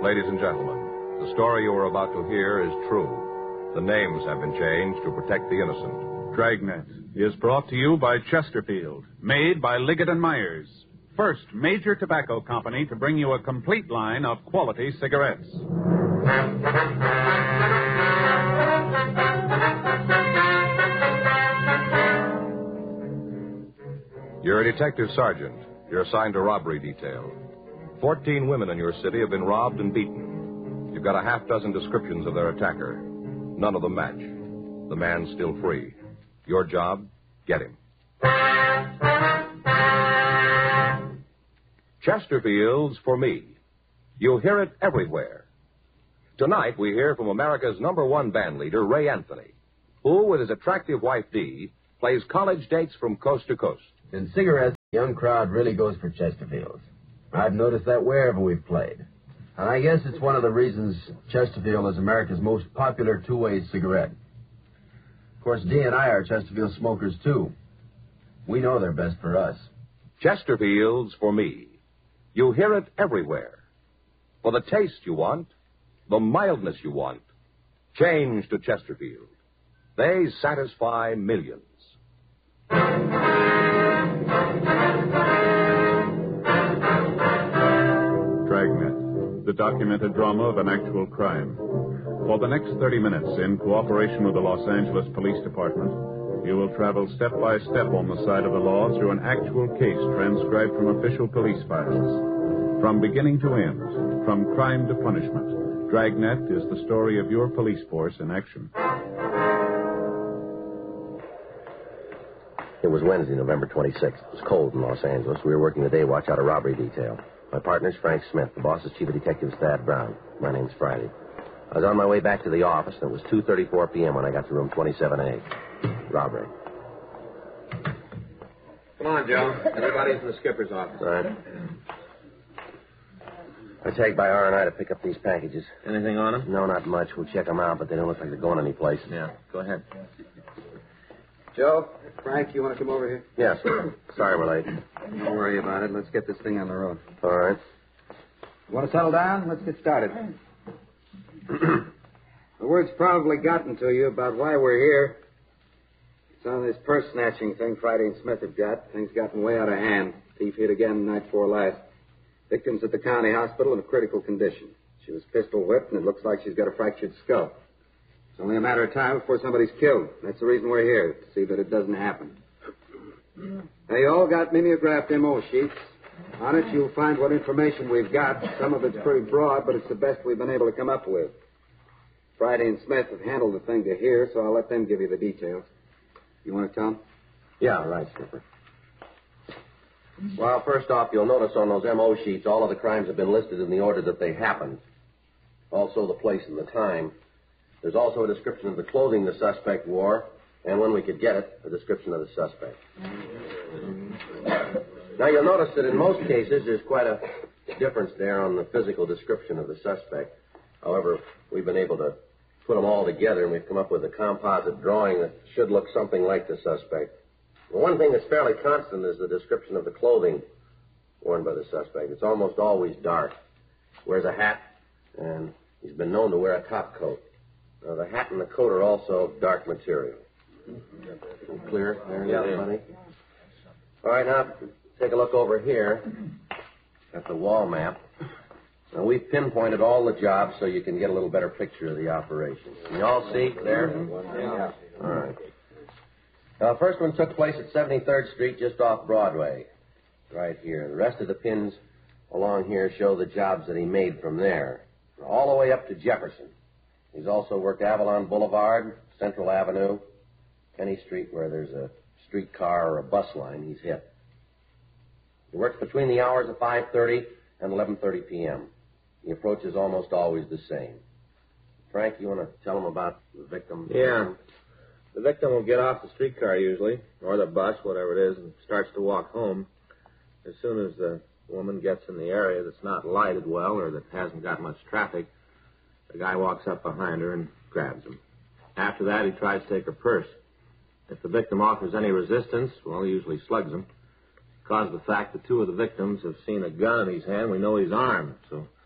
Ladies and gentlemen, the story you are about to hear is true. The names have been changed to protect the innocent. Dragnet is brought to you by Chesterfield, made by Liggett & Myers. First major tobacco company to bring you a complete line of quality cigarettes. You're a detective sergeant. You're assigned to robbery detail. 14 women in your city have been robbed and beaten. You've got a half dozen descriptions of their attacker. None of them match. The man's still free. Your job, get him. Chesterfield's for me. You'll hear it everywhere. Tonight, we hear from America's #1 band leader, Ray Anthony, who, with his attractive wife, Dee, plays college dates from coast to coast. In cigarettes, the young crowd really goes for Chesterfields. I've noticed that wherever we've played. And I guess it's one of the reasons Chesterfield is America's most popular two-way cigarette. Of course, Dee and I are Chesterfield smokers, too. We know they're best for us. Chesterfield's for me. You'll hear it everywhere. For the taste you want, the mildness you want, change to Chesterfield. They satisfy millions. Dragnet, the documented drama of an actual crime. For the next 30 minutes, in cooperation with the Los Angeles Police Department, you will travel step by step on the side of the law through an actual case transcribed from official police files. From beginning to end, from crime to punishment, Dragnet is the story of your police force in action. It was Wednesday, November 26th. It was cold in Los Angeles. We were working the day watch out of robbery detail. My partner's Frank Smith. The boss is Chief of Detectives Thad Brown. My name's Friday. I was on my way back to the office, and it was 2:34 p.m. when I got to room 27A. Robbery. Come on, Joe. Everybody's in the skipper's office. All right. I tagged by R&I to pick up these packages. Anything on them? No, not much. We'll check them out, but they don't look like they're going anyplace. Yeah, go ahead. Joe, Frank, you want to come over here? Yes. Sorry we're late. Don't worry about it. Let's get this thing on the road. All right. You want to settle down? Let's get started. The word's probably gotten to you about why we're here. It's on this purse snatching thing Friday and Smith have got. Things gotten way out of hand. Thief hit again the night before last. Victim's at the county hospital in a critical condition. She was pistol whipped, and it looks like she's got a fractured skull. It's only a matter of time before somebody's killed. That's the reason we're here, to see that it doesn't happen. They all got mimeographed MO sheets. On it, you'll find what information we've got. Some of it's pretty broad, but it's the best we've been able to come up with. Friday and Smith have handled the thing to here, so I'll let them give you the details. You want to tell them? Yeah, right, Skipper. Well, first off, you'll notice on those MO sheets, all of the crimes have been listed in the order that they happened. Also the place and the time. There's also a description of the clothing the suspect wore, and when we could get it, a description of the suspect. Now, you'll notice that in most cases, there's quite a difference there on the physical description of the suspect. However, we've been able to put them all together, and we've come up with a composite drawing that should look something like the suspect. Well, one thing that's fairly constant is the description of the clothing worn by the suspect. It's almost always dark. Wears a hat, and he's been known to wear a top coat. Now, the hat and the coat are also dark material. Clear? There, yeah, everybody? All right, now, take a look over here at the wall map. Now, we've pinpointed all the jobs so you can get a little better picture of the operation. Can you all see there? Yeah. All right. Now, the first one took place at 73rd Street, just off Broadway, right here. The rest of the pins along here show the jobs that he made from there, all the way up to Jefferson. He's also worked Avalon Boulevard, Central Avenue, any street where there's a streetcar or a bus line, he's hit. He works between the hours of 5:30 and 11:30 p.m. The approach is almost always the same. Frank, you want to tell him about the victim? Yeah. The victim will get off the streetcar usually, or the bus, whatever it is, and starts to walk home. As soon as the woman gets in the area that's not lighted well or that hasn't got much traffic, the guy walks up behind her and grabs him. After that, he tries to take her purse. If the victim offers any resistance, well, he usually slugs him. Because of the fact that two of the victims have seen a gun in his hand, we know he's armed. So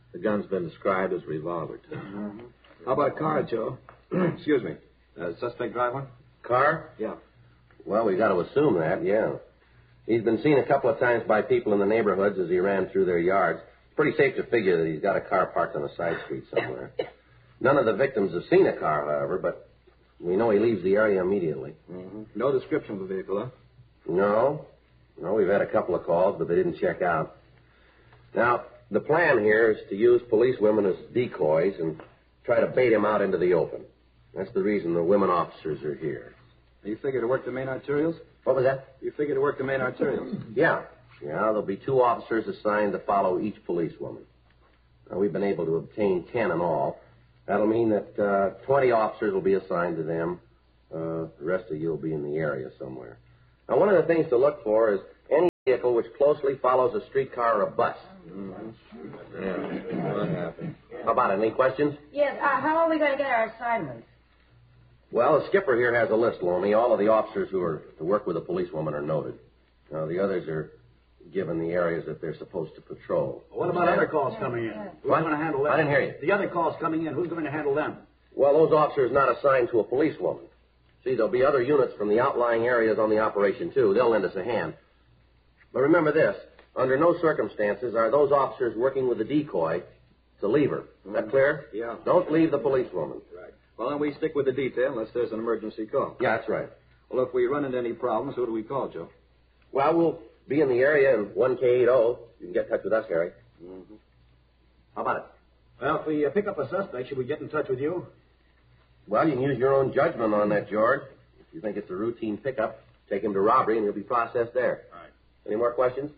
The gun's been described as revolver type. Mm-hmm. How about a car, Joe? Excuse me. Suspect drive one? Car? Yeah. Well, we got to assume that, yeah. He's been seen a couple of times by people in the neighborhoods as he ran through their yards. It's pretty safe to figure that he's got a car parked on a side street somewhere. None of the victims have seen a car, however, but we know he leaves the area immediately. Mm-hmm. No description of the vehicle, huh? No, we've had a couple of calls, but they didn't check out. Now, the plan here is to use police women as decoys and try to bait him out into the open. That's the reason the women officers are here. You figure to work the main arterials? What was that? You figure to work the main arterials? Yeah, there'll be 2 officers assigned to follow each policewoman. Now, we've been able to obtain 10 in all. That'll mean that 20 officers will be assigned to them. The rest of you will be in the area somewhere. Now, one of the things to look for is any vehicle which closely follows a streetcar or a bus. Mm-hmm. Yeah, what happened? How about it? Any questions? Yes, how are we going to get our assignments? Well, the skipper here has a list, Lomi. All of the officers who are to work with a policewoman are noted. Now, the others are given the areas that they're supposed to patrol. What about other calls coming in? Who's What? going to handle them? I didn't hear you. The other calls coming in, who's going to handle them? Well, those officers not assigned to a policewoman. See, there'll be other units from the outlying areas on the operation, too. They'll lend us a hand. But remember this. Under no circumstances are those officers working with a decoy to leave her. Is that clear? Yeah. Don't leave the policewoman. Right. Well, then we stick with the detail unless there's an emergency call. Yeah, that's right. Well, if we run into any problems, who do we call, Joe? Well, we'll be in the area in 1K80. You can get in touch with us, Harry. Mm-hmm. How about it? Well, if we pick up a suspect, should we get in touch with you? Well, you can use your own judgment on that, George. If you think it's a routine pickup, take him to robbery and he'll be processed there. All right. Any more questions?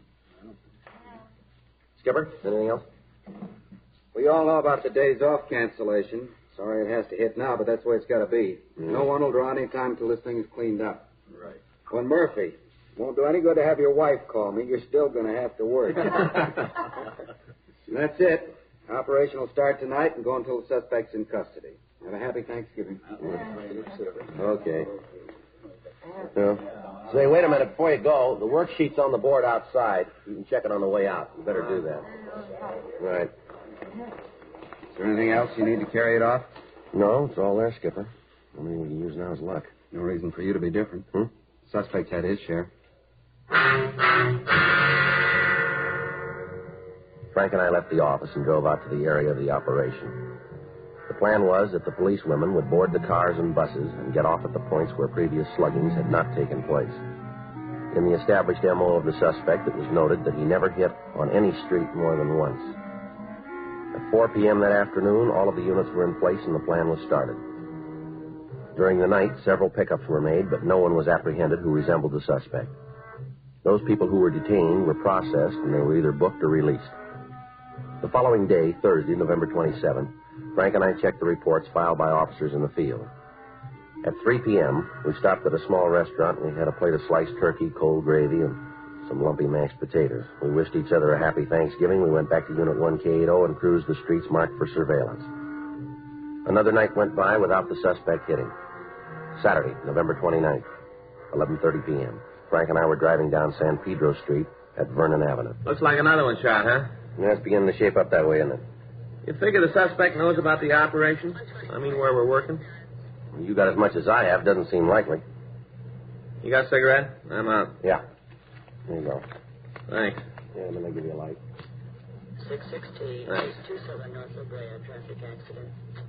Skipper, anything else? We all know about the days off cancellation. Sorry it has to hit now, but that's the way it's got to be. No one will draw any time till this thing is cleaned up. Right. Well, Murphy, won't do any good to have your wife call me. You're still going to have to work. That's it. Operation will start tonight and go until the suspect's in custody. Have a happy Thanksgiving. Okay. Say, wait a minute before you go. The worksheet's on the board outside. You can check it on the way out. You better do that. Right. Is there anything else you need to carry it off? No, it's all there, Skipper. Only we can use now is luck. No reason for you to be different. Suspect had his share. Frank and I left the office and drove out to the area of the operation. The plan was that the policewomen would board the cars and buses and get off at the points where previous sluggings had not taken place. In the established M.O. of the suspect, it was noted that he never hit on any street more than once. At 4 p.m. that afternoon, all of the units were in place and the plan was started. During the night, several pickups were made, but no one was apprehended who resembled the suspect. Those people who were detained were processed and they were either booked or released. The following day, Thursday, November 27, Frank and I checked the reports filed by officers in the field. At 3 p.m., we stopped at a small restaurant and we had a plate of sliced turkey, cold gravy, and some lumpy mashed potatoes. We wished each other a happy Thanksgiving. We went back to Unit 1K80 and cruised the streets marked for surveillance. Another night went by without the suspect hitting. Saturday, November 29th, 11:30 p.m. Frank and I were driving down San Pedro Street at Vernon Avenue. Looks like another one shot, huh? Yeah, it's beginning to shape up that way, isn't it? You figure the suspect knows about the operation? I mean, where we're working? You got as much as I have. Doesn't seem likely. You got a cigarette? I'm out. Yeah. There you go. Thanks. Yeah, let me give you a light. 616, Thanks. 27 North La Brea, traffic accident.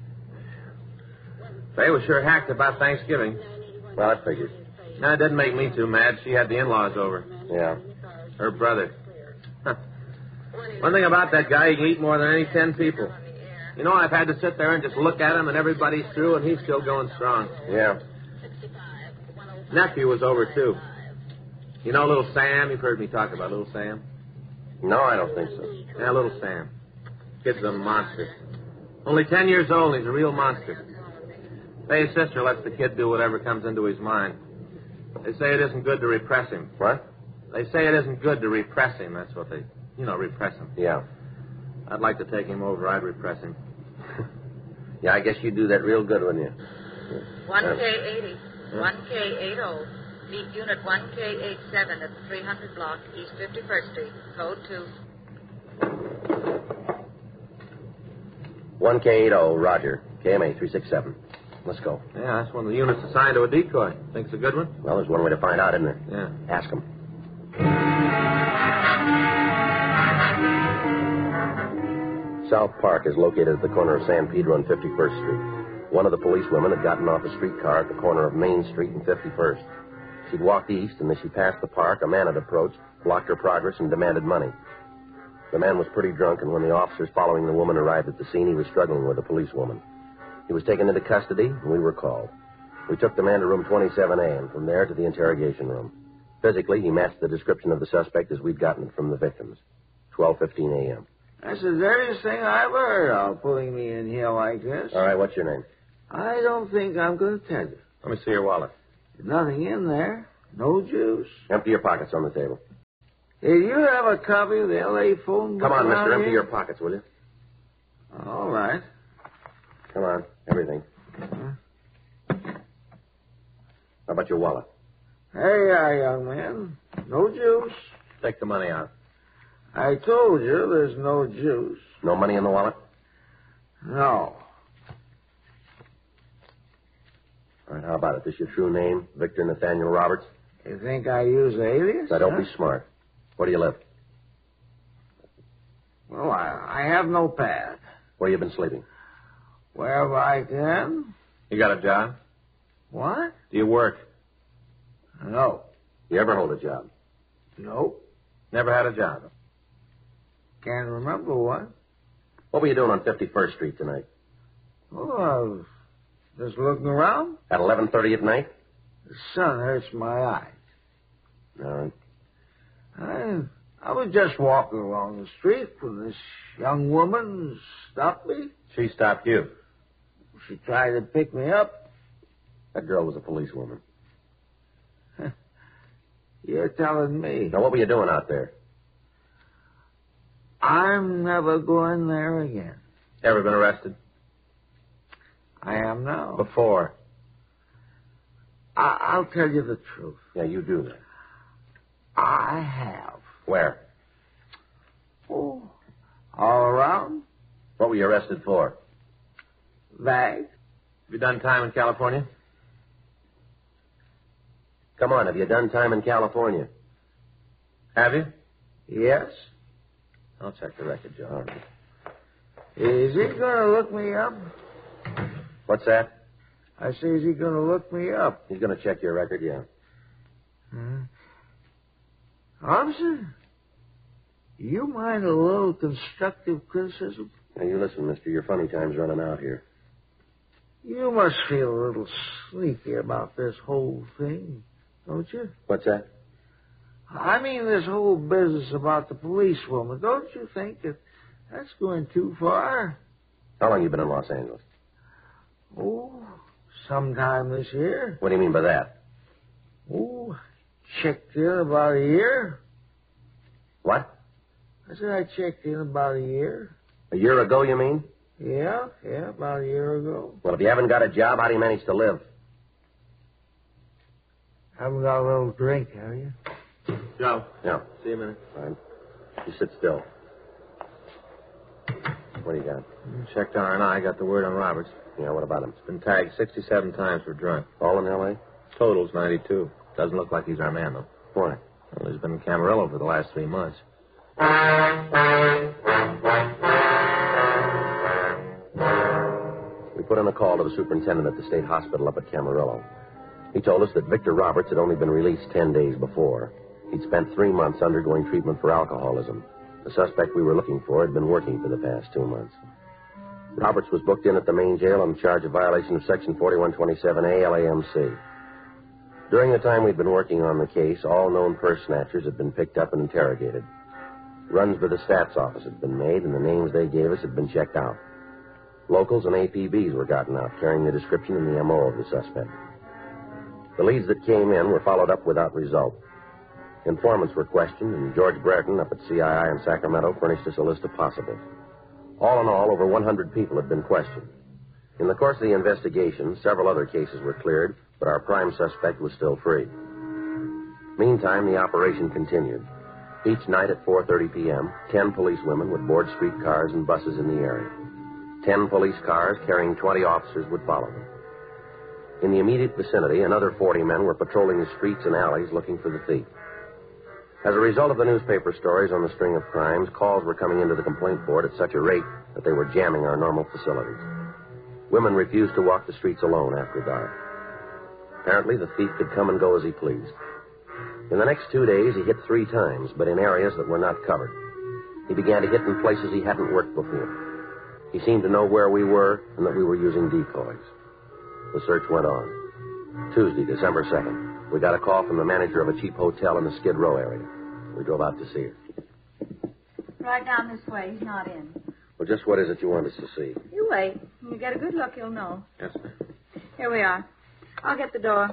Faye was sure hacked about Thanksgiving. Well, that figures. No, it didn't make me too mad. She had the in-laws over. Yeah. Her brother. Huh. One thing about that guy, he can eat more than any 10 people. You know, I've had to sit there and just look at him, and everybody's through, and he's still going strong. Yeah. Nephew was over, too. You know Little Sam? You've heard me talk about Little Sam. No, I don't think so. Yeah, Little Sam. Kid's a monster. Only 10 years old, and he's a real monster. Faye's sister lets the kid do whatever comes into his mind. They say it isn't good to repress him. What? They say it isn't good to repress him. That's what they, repress him. Yeah. I'd like to take him over. I'd repress him. Yeah, I guess you'd do that real good, wouldn't you? 1K80, 1K80. Meet Unit 1K87 at the 300 block, East 51st Street, Code 2. 1K80, Roger. KMA 367. Let's go. Yeah, that's one of the units assigned to a decoy. Think it's a good one? Well, there's one way to find out, isn't there? Yeah. Ask him. South Park is located at the corner of San Pedro and 51st Street. One of the policewomen had gotten off a streetcar at the corner of Main Street and 51st. She'd walked east, and as she passed the park, a man had approached, blocked her progress, and demanded money. The man was pretty drunk, and when the officers following the woman arrived at the scene, he was struggling with a policewoman. He was taken into custody, and we were called. We took the man to room 27A, and from there to the interrogation room. Physically, he matched the description of the suspect as we'd gotten it from the victims. 12:15 a.m. That's the dirtiest thing I ever heard of, putting me in here like this. All right, what's your name? I don't think I'm going to tell you. Let me see your wallet. There's nothing in there. No juice. Empty your pockets on the table. Hey, do you have a copy of the L.A. phone book? Come on, mister, around empty here? your pockets, will you? All right. Come on, everything. How about your wallet? Hey, young man. No juice. Take the money out. I told you there's no juice. No money in the wallet? No. All right, how about it? This your true name, Victor Nathaniel Roberts? You think I use alias? Now, don't be smart. Where do you live? Well, I have no pad. Where you been sleeping? Wherever I can. You got a job? What? Do you work? No. You ever hold a job? No. Never had a job? Can't remember one. What were you doing on 51st Street tonight? Oh, I was just looking around. At 11:30 at night? The sun hurts my eyes. All right. I was just walking along the street when this young woman stopped me. She stopped you. She tried to pick me up. That girl was a policewoman. You're telling me. Now, what were you doing out there? I'm never going there again. Ever been arrested? I am now. Before? I'll tell you the truth. Yeah, you do that. I have. Where? Oh, all around. What were you arrested for? Bag. Have you done time in California? Come on, have you done time in California? Have you? Yes. I'll check the record, Joe. All right. Is he going to look me up? What's that? I say, is he going to look me up? He's going to check your record, yeah. Officer, you mind a little constructive criticism? Now, you listen, mister. Your funny time's running out here. You must feel a little sneaky about this whole thing, don't you? What's that? I mean this whole business about the policewoman. Don't you think that that's going too far? How long you been in Los Angeles? Oh, sometime this year. What do you mean by that? Oh, checked in about a year. What? I said I checked in about a year. A year ago, you mean? Yeah, about a year ago. Well, if you haven't got a job, how do you manage to live? Haven't got a little drink, have you? Joe. Yeah. See you a minute. Fine. You sit still. What do you got? Checked R&I. Got the word on Roberts. Yeah, what about him? Been tagged 67 times for drunk. All in L.A.? Total's 92. Doesn't look like he's our man, though. Why? Well, he's been in Camarillo for the last 3 months. We put in a call to the superintendent at the state hospital up at Camarillo. He told us that Victor Roberts had only been released 10 days before. He'd spent 3 months undergoing treatment for alcoholism. The suspect we were looking for had been working for the past 2 months. Roberts was booked in at the main jail on charge of violation of Section 4127A LAMC. During the time we'd been working on the case, all known purse snatchers had been picked up and interrogated. Runs by the stats office had been made, and the names they gave us had been checked out. Locals and APBs were gotten out, carrying the description and the M.O. of the suspect. The leads that came in were followed up without result. Informants were questioned, and George Brereton up at CII in Sacramento furnished us a list of possibles. All in all, over 100 people had been questioned. In the course of the investigation, several other cases were cleared, but our prime suspect was still free. Meantime, the operation continued. Each night at 4:30 p.m., 10 policewomen would board streetcars and buses in the area. 10 police cars carrying 20 officers would follow them. In the immediate vicinity, another 40 men were patrolling the streets and alleys looking for the thief. As a result of the newspaper stories on the string of crimes, calls were coming into the complaint board at such a rate that they were jamming our normal facilities. Women refused to walk the streets alone after dark. Apparently, the thief could come and go as he pleased. In the next 2 days, he hit 3 times, but in areas that were not covered. He began to hit in places he hadn't worked before. He seemed to know where we were and that we were using decoys. The search went on. Tuesday, December 2nd, we got a call from the manager of a cheap hotel in the Skid Row area. We drove out to see her. Right down this way. He's not in. Well, just what is it you want us to see? You wait. When you get a good look, you'll know. Yes, ma'am. Here we are. I'll get the door.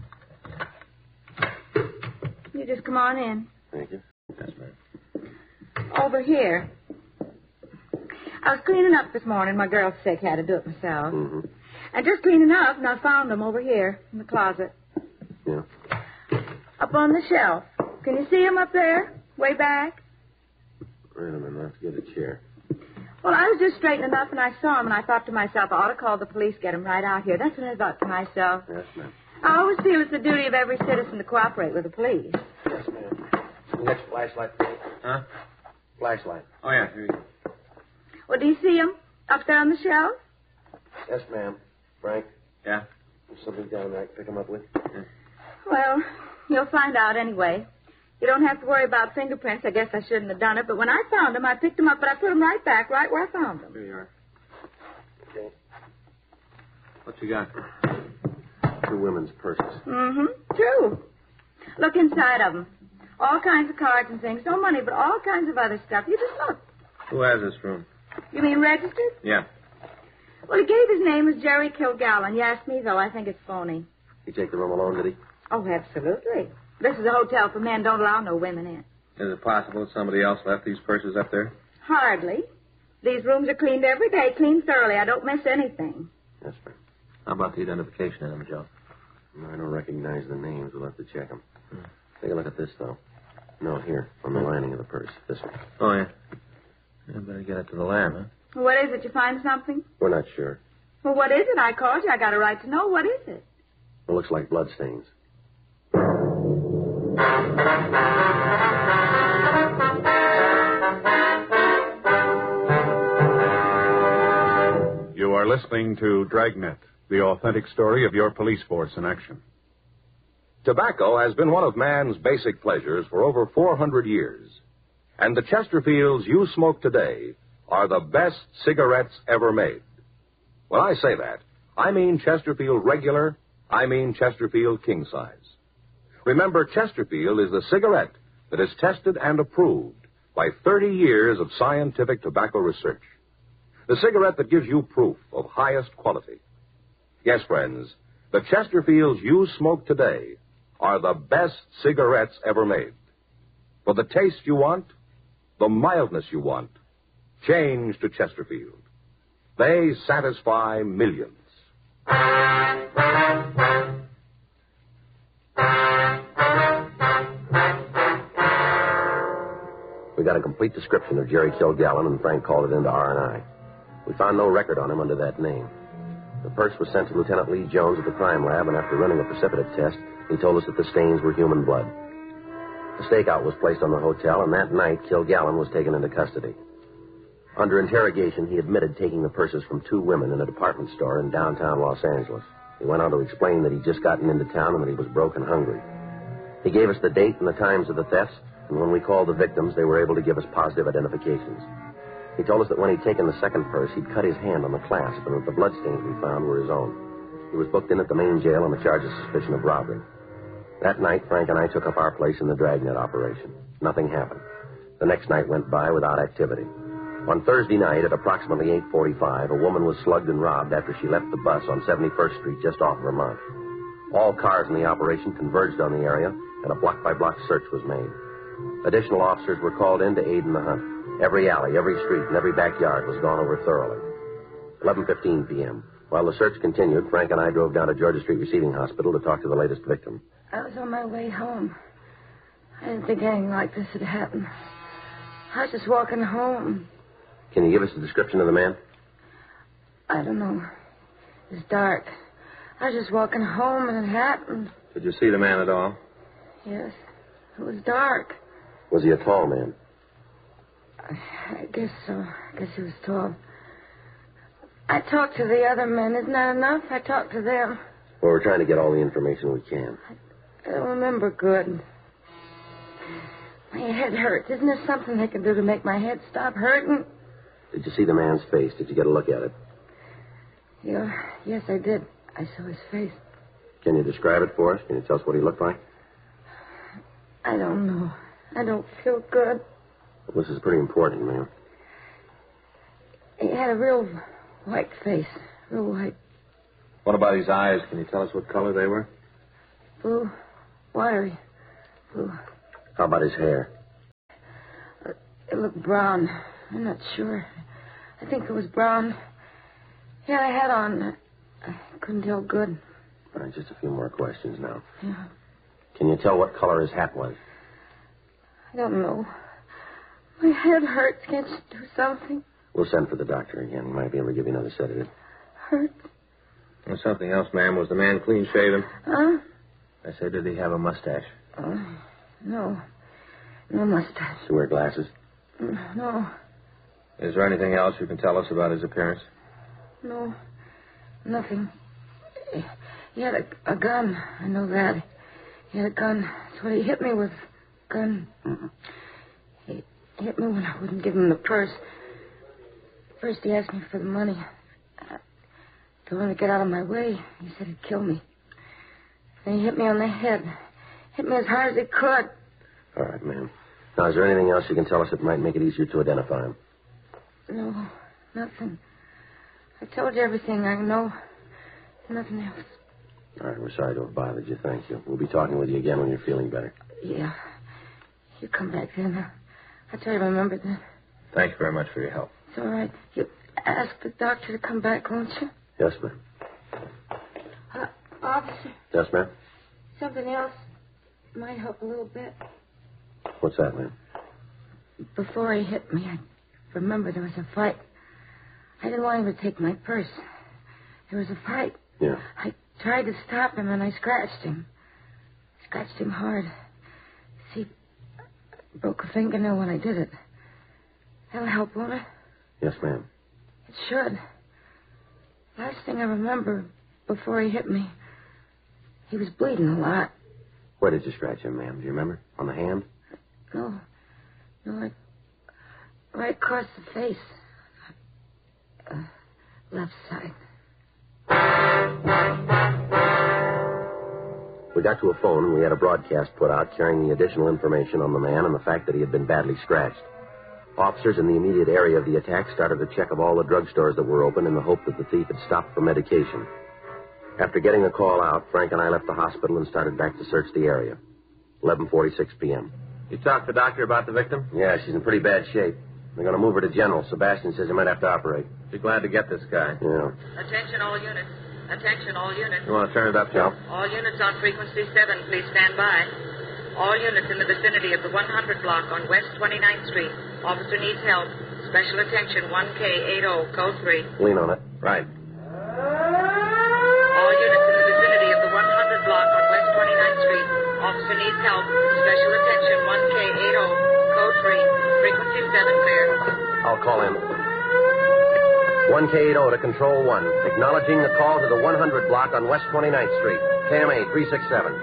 You just come on in. Thank you. Yes, ma'am. Over here. I was cleaning up this morning. My girl's sick. Had to do it myself. Mm-hmm. And just cleaning up, and I found them over here in the closet. Yeah. Up on the shelf. Can you see them up there? Way back? Wait a minute. Let's get a chair. Well, I was just straightening up, and I saw them, and I thought to myself, I ought to call the police, get them right out here. That's what I thought to myself. Yes, ma'am. I always feel it's the duty of every citizen to cooperate with the police. Yes, ma'am. You got your flashlight, please? Huh? Flashlight. Oh, yeah. Here you go. Well, do you see them up there on the shelf? Yes, ma'am. Frank, Yeah? there's something down there I can pick him up with. Well, you'll find out anyway. You don't have to worry about fingerprints. I guess I shouldn't have done it, but when I found them, I picked them up, but I put them right back, right where I found them. Here you are. Okay. What you got? 2 women's purses. Mm-hmm. True. Look inside of them. All kinds of cards and things. No money, but all kinds of other stuff. You just look. Who has this room? You mean registered? Yeah. Well, he gave his name as Jerry Kilgallen. You asked me, though. I think it's phony. You take the room alone, did he? Oh, absolutely. This is a hotel for men. Don't allow no women in. Is it possible that somebody else left these purses up there? Hardly. These rooms are cleaned every day, cleaned thoroughly. I don't miss anything. Yes, ma'am. How about the identification of them, Joe? No, I don't recognize the names. We'll have to check them. Take a look at this, though. No, here, on the lining of the purse. This one. Oh, yeah. You better get it to the lab, huh? What is it? You find something? We're not sure. Well, what is it? I called you. I got a right to know. What is it? It looks like bloodstains. You are listening to Dragnet, the authentic story of your police force in action. Tobacco has been one of man's basic pleasures for over 400 years. And the Chesterfields you smoke today are the best cigarettes ever made. When I say that, I mean Chesterfield regular, I mean Chesterfield king size. Remember, Chesterfield is the cigarette that is tested and approved by 30 years of scientific tobacco research. The cigarette that gives you proof of highest quality. Yes, friends, the Chesterfields you smoke today are the best cigarettes ever made. For the taste you want, the mildness you want, change to Chesterfield. They satisfy millions. We got a complete description of Jerry Kilgallen, and Frank called it into R&I. We found no record on him under that name. The purse was sent to Lieutenant Lee Jones at the crime lab, and after running a precipitate test, he told us that the stains were human blood. A stakeout was placed on the hotel, and that night, Kilgallen was taken into custody. Under interrogation, he admitted taking the purses from 2 women in a department store in downtown Los Angeles. He went on to explain that he'd just gotten into town and that he was broke and hungry. He gave us the date and the times of the thefts, and when we called the victims, they were able to give us positive identifications. He told us that when he'd taken the second purse, he'd cut his hand on the clasp, and that the bloodstains we found were his own. He was booked in at the main jail on the charge of suspicion of robbery. That night, Frank and I took up our place in the Dragnet operation. Nothing happened. The next night went by without activity. On Thursday night at approximately 8:45, a woman was slugged and robbed after she left the bus on 71st Street just off Vermont. All cars in the operation converged on the area, and a block-by-block search was made. Additional officers were called in to aid in the hunt. Every alley, every street, and every backyard was gone over thoroughly. 11:15 p.m. While the search continued, Frank and I drove down to Georgia Street Receiving Hospital to talk to the latest victim. I was on my way home. I didn't think anything like this would happen. I was just walking home. Can you give us a description of the man? I don't know. It was dark. I was just walking home in a hat and... Did you see the man at all? Yes. It was dark. Was he a tall man? I guess so. I guess he was tall. I talked to the other men. Isn't that enough? I talked to them. Well, we're trying to get all the information we can. I don't remember good. My head hurts. Isn't there something they can do to make my head stop hurting? Did you see the man's face? Did you get a look at it? Yeah. Yes, I did. I saw his face. Can you describe it for us? Can you tell us what he looked like? I don't know. I don't feel good. Well, this is pretty important, ma'am. He had a real white face. Real white. What about his eyes? Can you tell us what color they were? Blue. Wiry. Blue. How about his hair? It looked brown. I'm not sure. I think it was brown. He had a hat on. I couldn't tell good. All right, just a few more questions now. Yeah. Can you tell what color his hat was? I don't know. My head hurts. Can't you do something? We'll send for the doctor again. He might be able to give you another sedative. Hurts. There's something else, ma'am. Was the man clean shaven? Huh? I said, did he have a mustache? No. No mustache. Does he wear glasses? No. Is there anything else you can tell us about his appearance? No. Nothing. He had a gun. I know that. He had a gun. That's what he hit me with. Gun. Mm-hmm. He hit me when I wouldn't give him the purse. First he asked me for the money. I told him to get out of my way. He said he'd kill me. Then he hit me on the head. Hit me as hard as he could. All right, ma'am. Now, is there anything else you can tell us that might make it easier to identify him? No, nothing. I told you everything I know. Nothing else. All right, we're sorry to have bothered you. Thank you. We'll be talking with you again when you're feeling better. Yeah. You come back then. I'll try to remember that. Thank you very much for your help. It's all right. You ask the doctor to come back, won't you? Yes, ma'am. Officer. Yes, ma'am? Something else might help a little bit. What's that, ma'am? Before he hit me, I remember there was a fight. I didn't want him to take my purse. There was a fight. Yeah. I tried to stop him, and I scratched him. Scratched him hard. See, I broke a fingernail when I did it. That'll help, won't it? Yes, ma'am. It should. Last thing I remember before he hit me, he was bleeding a lot. Where did you scratch him, ma'am? Do you remember? On the hand? No, right across the face. Left side. We got to a phone and we had a broadcast put out carrying the additional information on the man and the fact that he had been badly scratched. Officers in the immediate area of the attack started a check of all the drugstores that were open in the hope that the thief had stopped for medication. After getting the call out, Frank and I left the hospital and started back to search the area. 11:46 p.m. You talked to the doctor about the victim? Yeah, she's in pretty bad shape. They're going to move her to General. Sebastian says he might have to operate. Be glad to get this guy. Yeah. Attention all units. Attention all units. You want to turn it up, Joe? All units on frequency 7, please stand by. All units in the vicinity of the 100 block on West 29th Street. Officer needs help. Special attention 1K80, code 3. Lean on it. Right. All units in the vicinity of the 100 block on West 29th Street. Officer needs help. Special attention 1K80, code 3. Frequency 7 clear. I'll call in. 1K80 to Control 1. Acknowledging the call to the 100 block on West 29th Street. KMA 367.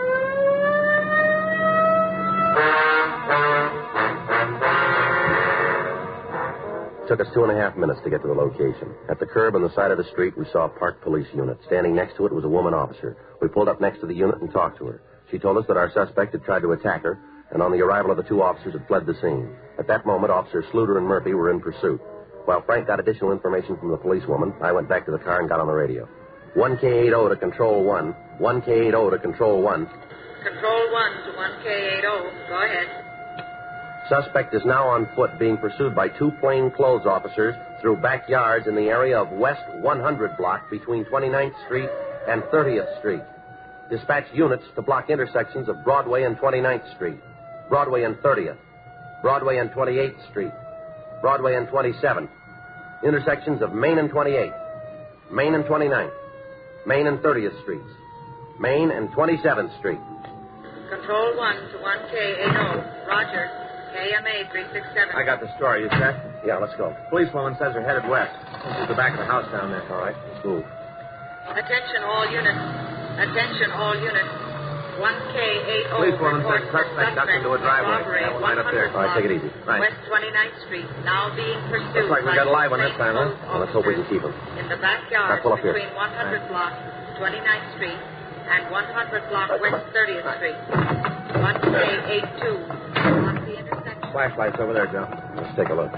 It took us 2.5 minutes to get to the location. At the curb on the side of the street, we saw a parked police unit. Standing next to it was a woman officer. We pulled up next to the unit and talked to her. She told us that our suspect had tried to attack her, and on the arrival of the two officers had fled the scene. At that moment, Officers Sluter and Murphy were in pursuit. While Frank got additional information from the policewoman, I went back to the car and got on the radio. 1K80 to Control 1. 1K80 to Control 1. Control 1 to 1K80. Go ahead. Suspect is now on foot being pursued by two plainclothes officers through backyards in the area of West 100 block between 29th Street and 30th Street. Dispatch units to block intersections of Broadway and 29th Street, Broadway and 30th, Broadway and 28th Street, Broadway and 27th, intersections of Main and 28th, Main and 29th. Main and 30th Streets. Main and 27th Street. Control 1 to 1K80. Roger. KMA 367. I got the story. You set? Yeah, let's go. Policewoman says they're headed west. This is the back of the house down there. All right, let's move. Attention all units. Attention all units. 1K80. Policewoman says reports suspect ducked into a driveway. robbery That one right up there. 100 All right, take it easy. Right. West 29th Street. Now being pursued. Looks like we got a live one this time, huh? Well, let's hope we can keep him. In the backyard Now, pull up here. between 100 block 29th Street and 100 block West 30th Street. 1K82 on the intersection. Flashlight's over there, Joe. Let's take a look.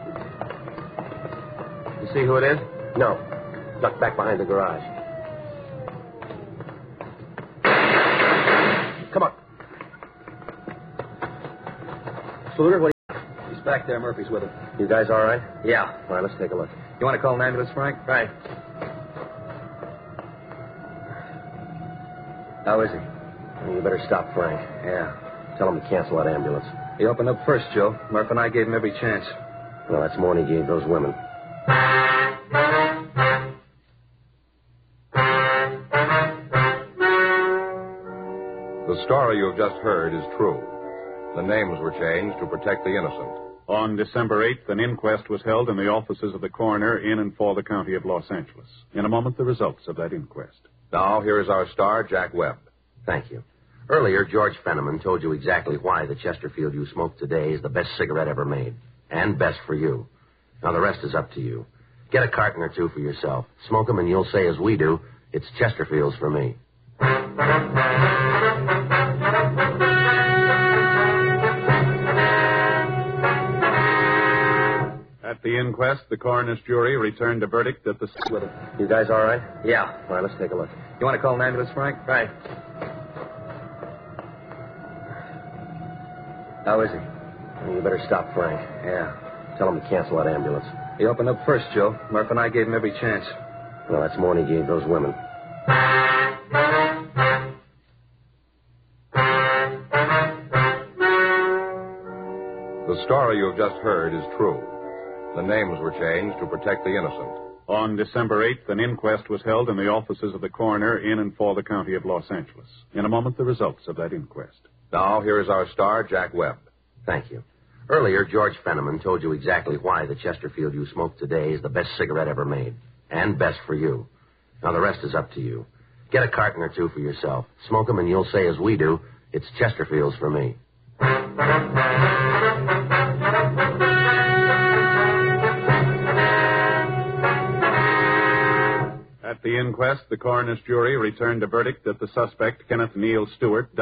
You see who it is? No. Duck back behind the garage. Come on. Sluter, what do He's back there. Murphy's with him. you guys all right? Yeah. All right, let's take a look. You want to call an ambulance, Frank? Right. How is he? You better stop Frank. Yeah. Tell him to cancel that ambulance. He opened up first, Joe. Murph and I gave him every chance. Well, that's more than he gave those women. The story you have just heard is true. The names were changed to protect the innocent. On December 8th, an inquest was held in the offices of the coroner in and for the county of Los Angeles. In a moment, the results of that inquest. Now, here is our star, Jack Webb. Thank you. Earlier, George Fenneman told you exactly why the Chesterfield you smoke today is the best cigarette ever made. And best for you. Now, the rest is up to you. Get a carton or two for yourself. Smoke them and you'll say as we do, it's Chesterfields for me. At the inquest, the coroner's jury returned a verdict that the... You guys all right? Yeah. All right, let's take a look. You want to call an ambulance, Frank? Right. How is he? You better stop Frank. Yeah. Tell him to cancel that ambulance. He opened up first, Joe. Murph and I gave him every chance. Well, that's more than he gave those women. The story you have just heard is true. The names were changed to protect the innocent. On December 8th, an inquest was held in the offices of the coroner in and for the county of Los Angeles. In a moment, the results of that inquest. Now, here is our star, Jack Webb. Thank you. Earlier, George Fenneman told you exactly why the Chesterfield you smoke today is the best cigarette ever made. And best for you. Now, the rest is up to you. Get a carton or two for yourself. Smoke them and you'll say as we do, it's Chesterfields for me. At the inquest, the coroner's jury returned a verdict that the suspect, Kenneth Neal Stewart,